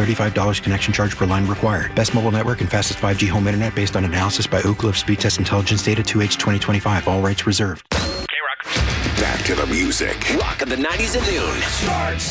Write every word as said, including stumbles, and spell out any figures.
thirty-five dollars connection charge per line required. Best mobile network and fastest five G home internet based on analysis by Ookla of Speed Test Intelligence Data two H twenty twenty-five. All rights reserved. Back to the music. Rock of the nineties at noon. Starts